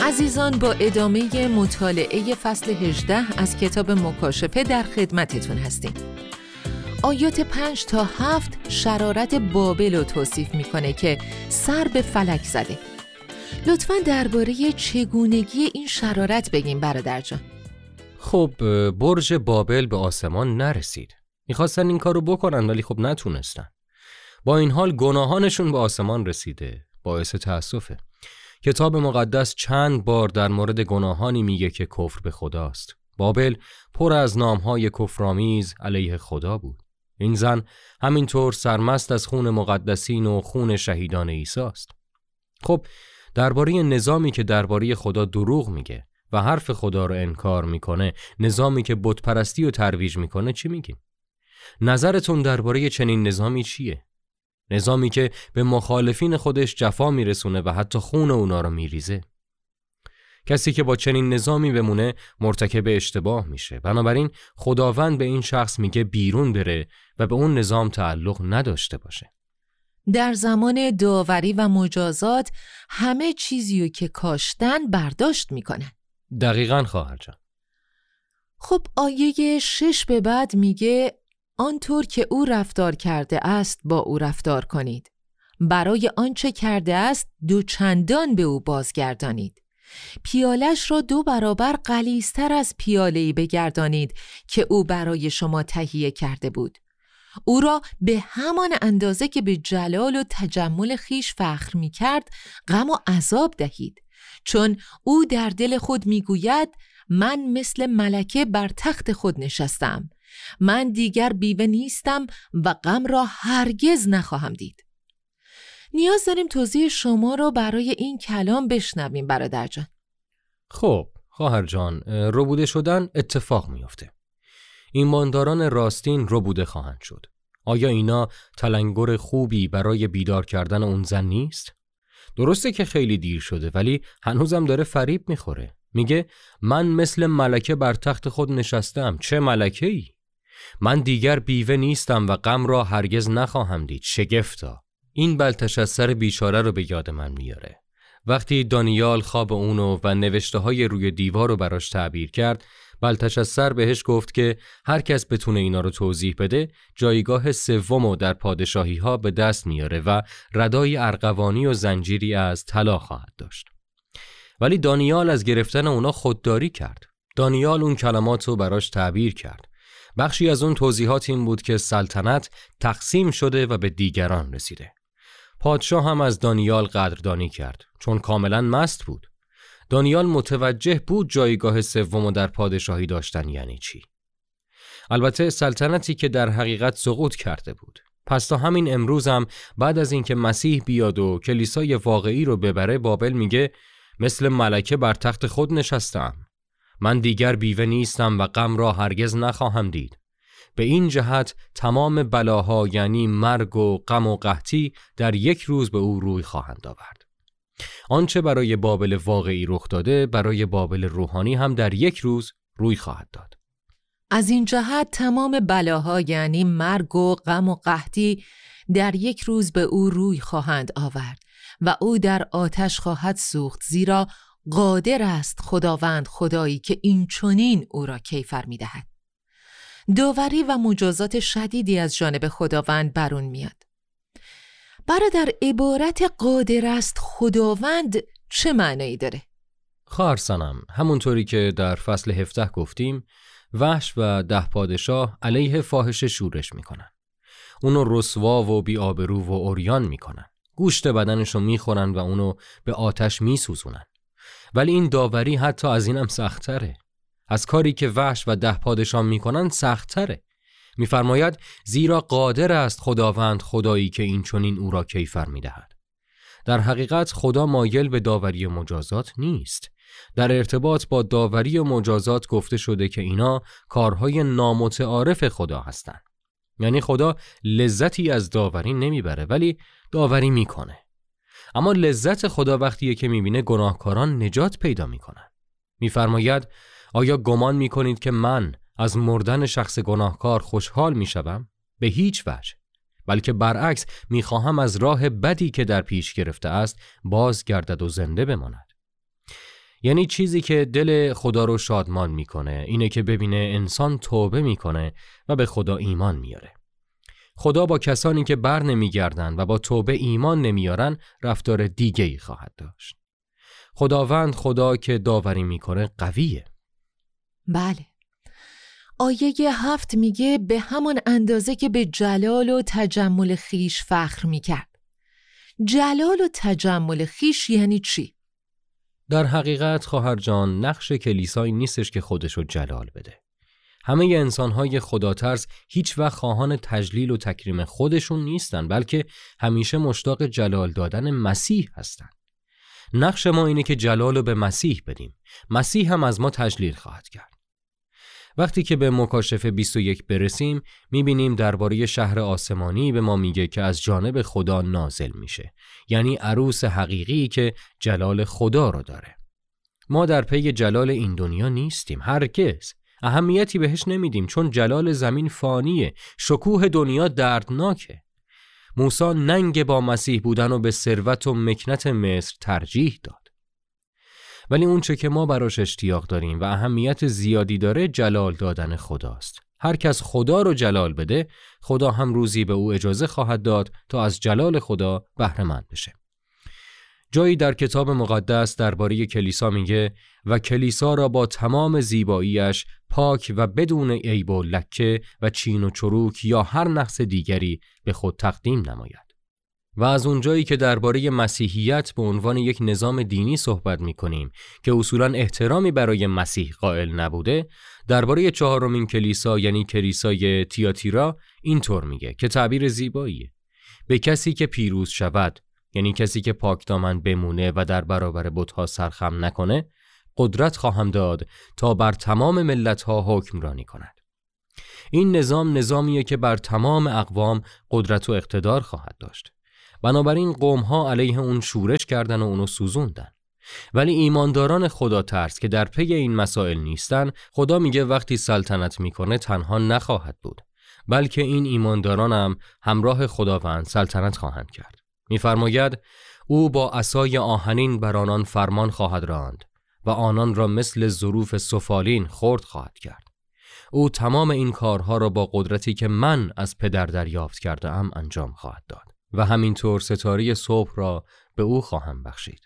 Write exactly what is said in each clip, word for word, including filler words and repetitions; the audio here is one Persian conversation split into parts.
عزیزان، با ادامه مطالعه فصل هجده از کتاب مکاشفه در خدمتتون هستیم. آیات پنج تا هفت شرارت بابل رو توصیف میکنه که سر به فلک زده. لطفاً درباره چگونگی این شرارت بگیم برادر جان. خب برج بابل به آسمان نرسید. میخواستن این کارو بکنن ولی خب نتونستن. با این حال گناهانشون به آسمان رسیده. باعث تأسفه. کتاب مقدس چند بار در مورد گناهانی میگه که کفر به خداست. بابل پر از نامهای کفرآمیز علیه خدا بود. این زن همینطور سرمست از خون مقدسین و خون شهیدان عیسی است. خب درباره نظامی که درباره خدا دروغ میگه و حرف خدا رو انکار میکنه، نظامی که بت پرستی و ترویج میکنه، چی میگیم؟ نظرتون درباره چنین نظامی چیه؟ نظامی که به مخالفین خودش جفا میرسونه و حتی خون اونا رو میریزه. کسی که با چنین نظامی بمونه مرتکب اشتباه میشه. بنابراین خداوند به این شخص میگه بیرون بره و به اون نظام تعلق نداشته باشه. در زمان داوری و مجازات همه چیزیو که کاشتن برداشت میکنن. دقیقاً خواهر جان. خب آیه شش به بعد میگه آنطور که او رفتار کرده است با او رفتار کنید. برای آنچه کرده است دو چندان به او بازگردانید. پیالش را دو برابر غلیظتر از پیاله‌ای بگردانید که او برای شما تهیه کرده بود. او را به همان اندازه که به جلال و تجمل خیش فخر می کرد غم و عذاب دهید، چون او در دل خود می گوید من مثل ملکه بر تخت خود نشستم، من دیگر بیوه نیستم و غم را هرگز نخواهم دید. نیاز داریم توضیح شما را برای این کلام بشنویم برادر جان. خب خواهر جان، ربوده شدن اتفاق میفته. ایمانداران راستین ربوده خواهند شد. آیا اینا تلنگر خوبی برای بیدار کردن اون زن نیست؟ درسته که خیلی دیر شده ولی هنوزم داره فریب میخوره. میگه من مثل ملکه بر تخت خود نشستم. چه ملکه‌ای؟ من دیگر بیوه نیستم و غم را هرگز نخواهم دید. شگفتا. این بلتشسر بیچاره رو به یاد من میاره. وقتی دانیال خواب اونو و نوشته های روی دیوار رو براش تعبیر کرد، بلتشسر بهش گفت که هر کس بتونه اینا رو توضیح بده جایگاه سومو در پادشاهی ها به دست میاره و ردای ارغوانی و زنجیری از طلا خواهد داشت. ولی دانیال از گرفتن اونا خودداری کرد. دانیال اون کلمات رو براش تعبیر کرد. بخشی از اون توضیحات این بود که سلطنت تقسیم شده و به دیگران رسیده. پادشاه هم از دانیال قدردانی کرد چون کاملا مست بود. دانیال متوجه بود جایگاه سوم در پادشاهی داشتن یعنی چی. البته سلطنتی که در حقیقت سقوط کرده بود. پس تا همین امروز هم بعد از اینکه مسیح بیاد و کلیسای واقعی رو ببره، بابل میگه مثل ملکه بر تخت خود نشستم. من دیگر بیوه نیستم و غم را هرگز نخواهم دید. به این جهت تمام بلاها یعنی مرگ و غم و قحطی در یک روز به او روی خواهند آورد. آنچه برای بابل واقعی رخ داده برای بابل روحانی هم در یک روز روی خواهد داد. از این جهت تمام بلاها یعنی مرگ و غم و قحطی در یک روز به او روی خواهند آورد و او در آتش خواهد سوخت، زیرا قادر است خداوند خدایی که این چنین او را کیفر می دهد. داوری و مجازات شدیدی از جانب خداوند برون میاد. برادر، عبارت قادر است خداوند چه معنایی داره؟ خواهر سنم، همونطوری که در فصل هفده گفتیم، وحش و ده پادشاه علیه فاحشه شورش میکنن. اونو رسوا و بی‌آبرو و عریان میکنن. گوشت بدنشو میخورن و اونو به آتش میسوزونن. ولی این داوری حتی از اینم سخت‌تره. از کاری که وحش و ده پادشاه میکنن سخت‌تره. میفرماید زیرا قادر است خداوند خدایی که این چنین او را کیفر میدهد. در حقیقت خدا مایل به داوری و مجازات نیست. در ارتباط با داوری و مجازات گفته شده که اینا کارهای نامتعارف خدا هستند. یعنی خدا لذتی از داوری نمیبره ولی داوری میکنه. اما لذت خدا وقتیه که میبینه گناهکاران نجات پیدا میکنن. میفرماید آیا گمان میکنید که من از مردن شخص گناهکار خوشحال میشوم؟ به هیچ وجه. بلکه برعکس میخواهم از راه بدی که در پیش گرفته است باز گردد و زنده بماند. یعنی چیزی که دل خدا رو شادمان میکنه اینه که ببینه انسان توبه میکنه و به خدا ایمان میاره. خدا با کسانی که بر نمیگردن و با توبه ایمان نمیارن رفتار دیگه‌ای خواهد داشت. خداوند خدا که داوری میکنه قویه. بله. آیه هفت میگه به همان اندازه که به جلال و تجمل خیش فخر میکرد. جلال و تجمل خیش یعنی چی؟ در حقیقت خواهر جان نقش کلیسایی نیستش که خودشو جلال بده. همه انسان‌های خداترس هیچ وقت خواهان تجلیل و تکریم خودشون نیستن، بلکه همیشه مشتاق جلال دادن مسیح هستن. نقش ما اینه که جلال رو به مسیح بدیم. مسیح هم از ما تجلیل خواهد کرد. وقتی که به مکاشفه بیست و یک برسیم میبینیم درباره شهر آسمانی به ما میگه که از جانب خدا نازل میشه، یعنی عروس حقیقی که جلال خدا رو داره. ما در پی جلال این دنیا نیستیم، هرگز اهمیتی بهش نمیدیم، چون جلال زمین فانیه، شکوه دنیا دردناکه. موسی ننگ با مسیح بودن و به ثروت و مکنت مصر ترجیح داد. ولی اون چه که ما براش اشتیاق داریم و اهمیت زیادی داره جلال دادن خداست. هر کس خدا رو جلال بده، خدا هم روزی به او اجازه خواهد داد تا از جلال خدا بهره مند بشه. جایی در کتاب مقدس درباره کلیسا میگه و کلیسا را با تمام زیباییش پاک و بدون عیب و لکه و چین و چروک یا هر نقص دیگری به خود تقدیم نماید. و از اونجایی که درباره مسیحیت به عنوان یک نظام دینی صحبت می‌کنیم که اصولاً احترامی برای مسیح قائل نبوده، درباره چهارمین کلیسا یعنی کلیسای تیاتیرا اینطور میگه که تعبیر زیباییه: به کسی که پیروز شود، یعنی کسی که پاکدامن بمونه و در برابر بت‌ها سرخم نکنه، قدرت خواهم داد تا بر تمام ملت‌ها حکمرانی کند. این نظام نظامیه که بر تمام اقوام قدرت و اقتدار خواهد داشت. بنابراین قوم‌ها علیه اون شورش کردن و اونو سوزوندن. ولی ایمانداران خدا ترس که در پی این مسائل نیستن، خدا میگه وقتی سلطنت میکنه تنها نخواهد بود، بلکه این ایمانداران هم همراه خداوند سلطنت خواهند کرد. میفرماید او با عصای آهنین بر آنان فرمان خواهد راند و آنان را مثل ظروف سفالین خرد خواهد کرد. او تمام این کارها را با قدرتی که من از پدر دریافت کرده ام انجام خواهد داد و همینطور ستاره صبح را به او خواهم بخشید.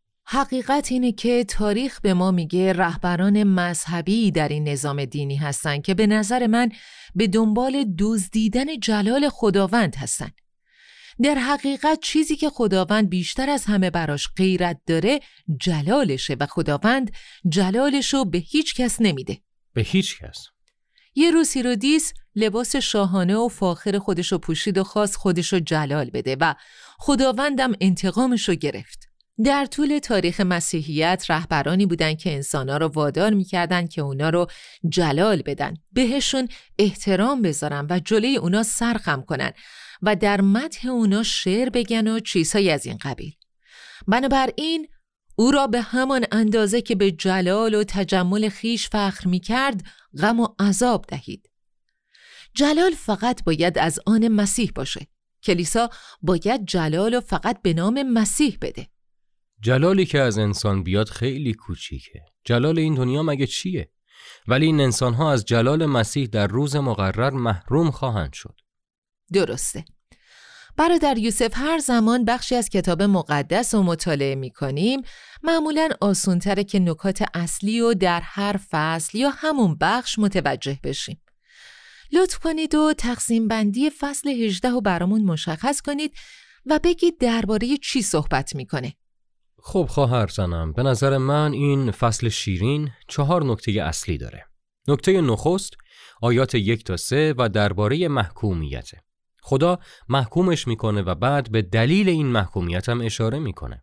حقیقت اینه که تاریخ به ما میگه رهبران مذهبی در این نظام دینی هستن که به نظر من به دنبال دزدیدن جلال خداوند هستن. در حقیقت چیزی که خداوند بیشتر از همه براش غیرت داره جلالشه و خداوند جلالشو به هیچ کس نمیده. به هیچ کس. یه روز هیرودیس لباس شاهانه و فاخر خودشو پوشید و خواست خودشو جلال بده و خداوندم انتقامشو گرفت. در طول تاریخ مسیحیت رهبرانی بودن که انسانا رو وادار میکردن که اونا رو جلال بدن، بهشون احترام بذارن و جلوی اونا سر خم کنن و در مدح اونا شعر بگن و چیزهای از این قبیل. بنابراین او را به همان اندازه که به جلال و تجمل خیش فخر میکرد غم و عذاب دهید. جلال فقط باید از آن مسیح باشه. کلیسا باید جلال و فقط به نام مسیح بده. جلالی که از انسان بیاد خیلی کوچیکه. جلال این دنیا مگه چیه؟ ولی این انسان‌ها از جلال مسیح در روز مقرر محروم خواهند شد. درسته. برادر یوسف، هر زمان بخشی از کتاب مقدس رو مطالعه می‌کنیم، معمولاً آسان‌تره که نکات اصلی رو در هر فصل یا همون بخش متوجه بشیم. لطف کنید و تقسیم بندی فصل هجده رو برامون مشخص کنید و بگید درباره چی صحبت می‌کنه. خب خواهر زنم، به نظر من این فصل شیرین چهار نکته اصلی داره. نکته نخست آیات یک تا سه و درباره محکومیته. خدا محکومش میکنه و بعد به دلیل این محکومیت هم اشاره میکنه.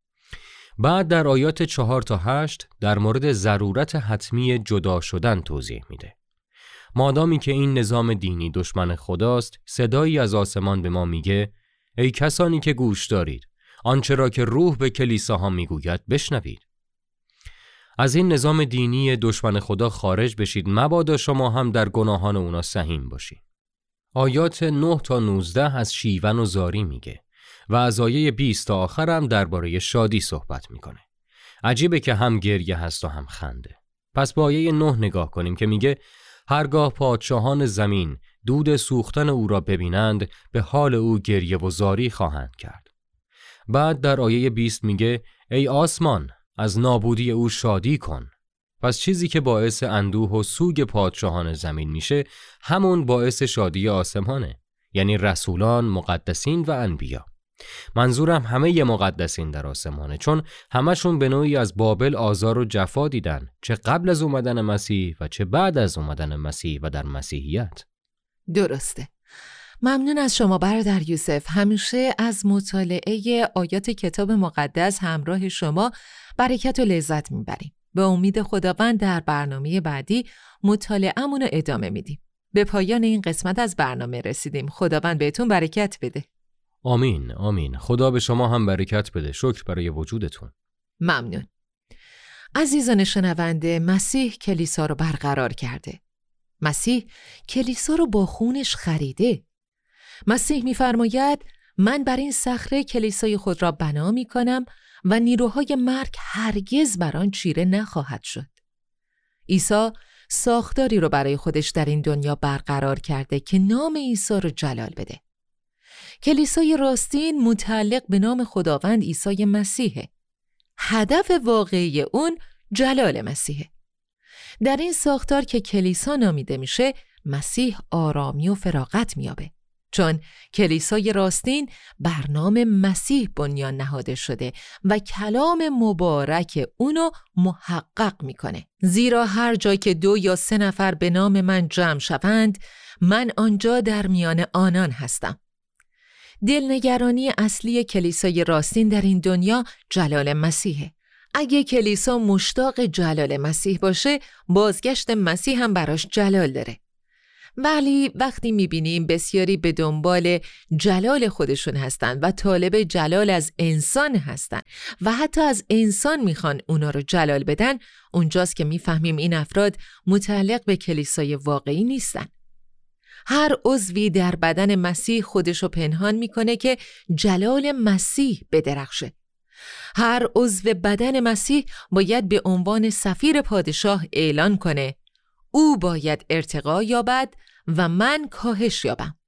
بعد در آیات چهار تا هشت در مورد ضرورت حتمی جدا شدن توضیح میده. مادامی که این نظام دینی دشمن خداست، صدایی از آسمان به ما میگه ای کسانی که گوش دارید، آنچه را که روح به کلیساها میگوید بشنوید. از این نظام دینی دشمن خدا خارج بشید، مبادا شما هم در گناهان اونا سهیم باشید. آیات نه تا نوزده از شیون و زاری میگه و از آیه بیست تا آخر هم درباره شادی صحبت میکنه. عجیبه که هم گریه هست و هم خنده. پس با آیه نه نگاه کنیم که میگه هرگاه پادشاهان زمین دود سوختن او را ببینند به حال او گریه و زاری خواهند کرد. بعد در آیه بیست میگه ای آسمان از نابودی او شادی کن. پس چیزی که باعث اندوه و سوگ پادشاهان زمین میشه همون باعث شادی آسمانه، یعنی رسولان، مقدسین و انبیا. منظورم همه مقدسین در آسمانه، چون همشون به نوعی از بابل آزار و جفا دیدن، چه قبل از اومدن مسیح و چه بعد از اومدن مسیح و در مسیحیت. درسته. ممنون از شما برادر یوسف. همیشه از مطالعه آیات کتاب مقدس همراه شما برکت و لذت میبریم. به امید خداوند در برنامه بعدی مطالعه‌مون رو ادامه میدیم. به پایان این قسمت از برنامه رسیدیم. خداوند بهتون برکت بده. آمین آمین. خدا به شما هم برکت بده. شکر برای وجودتون. ممنون. عزیزان شنونده، مسیح کلیسا رو برقرار کرده. مسیح کلیسا رو با خونش خریده. مسیح می‌فرماید من بر این صخره کلیسای خود را بنا می‌کنم و نیروهای مرگ هرگز بر آن چیره نخواهد شد. عیسی ساختاری رو برای خودش در این دنیا برقرار کرده که نام عیسی رو جلال بده. کلیسای راستین متعلق به نام خداوند عیسی مسیحه. هدف واقعی اون جلال مسیحه. در این ساختار که کلیسا نامیده میشه، مسیح آرامی و فراغت میابه، چون کلیسای راستین بر نام مسیح بنیان نهاده شده و کلام مبارک اونو محقق میکنه. زیرا هر جا که دو یا سه نفر به نام من جمع شوند، من آنجا در میان آنان هستم. دلنگرانی اصلی کلیسای راستین در این دنیا جلال مسیحه. اگه کلیسا مشتاق جلال مسیح باشه، بازگشت مسیح هم براش جلال داره. ولی وقتی میبینیم بسیاری به دنبال جلال خودشون هستن و طالب جلال از انسان هستن و حتی از انسان میخوان اونا رو جلال بدن، اونجاست که میفهمیم این افراد متعلق به کلیسای واقعی نیستن. هر عضوی در بدن مسیح خودشو پنهان میکنه که جلال مسیح بدرخشه. هر عضو بدن مسیح باید به عنوان سفیر پادشاه اعلان کنه او باید ارتقا یابد و من کاهش یابم.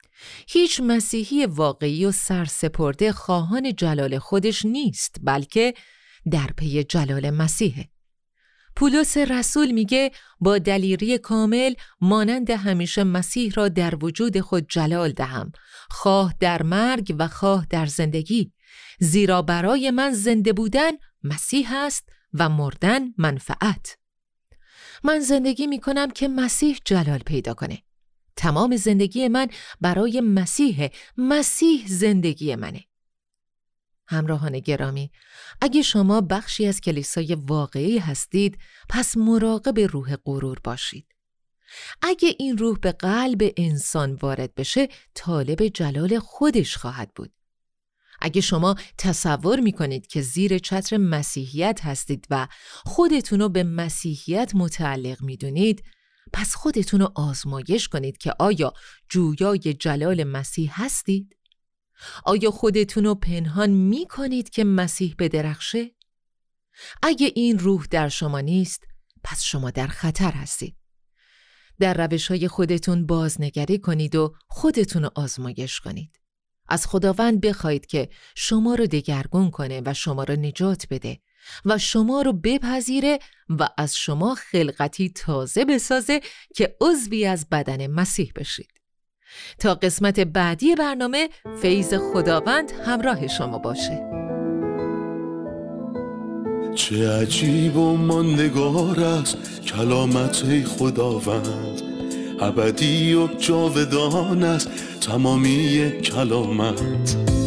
هیچ مسیحی واقعی و سرسپرده خواهان جلال خودش نیست، بلکه در پی جلال مسیحه. پولس رسول میگه با دلیری کامل مانند همیشه مسیح را در وجود خود جلال دهم، خواه در مرگ و خواه در زندگی، زیرا برای من زنده بودن مسیح است و مردن منفعت. من زندگی میکنم که مسیح جلال پیدا کنه. تمام زندگی من برای مسیح، مسیح زندگی منه. همراهان گرامی، اگه شما بخشی از کلیسای واقعی هستید، پس مراقب روح غرور باشید. اگه این روح به قلب انسان وارد بشه، طالب جلال خودش خواهد بود. اگه شما تصور میکنید که زیر چتر مسیحیت هستید و خودتونو به مسیحیت متعلق میدونید، پس خودتونو آزمایش کنید که آیا جویای جلال مسیح هستید؟ آیا خودتونو پنهان میکنید که مسیح بدرخشه؟ اگه این روح در شما نیست، پس شما در خطر هستید. در روش‌های خودتون بازنگری کنید و خودتونو آزمایش کنید. از خداوند بخواید که شما رو دگرگون کنه و شما رو نجات بده و شما رو بپذیره و از شما خلقتی تازه بسازه که عضوی از بدن مسیح بشید. تا قسمت بعدی برنامه، فیض خداوند همراه شما باشه. چه عجیب و ماندگار است کلامت خداوند، ابدی و جاودان است تمامی کلامت.